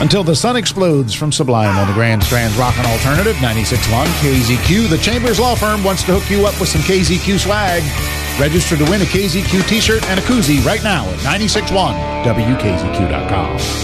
Until the Sun Explodes from Sublime on the Grand Strand's Rockin' Alternative, 96.1 KZQ. The Chambers Law Firm wants to hook you up with some KZQ swag. Register to win a KZQ t-shirt and a koozie right now at 96.1WKZQ.com.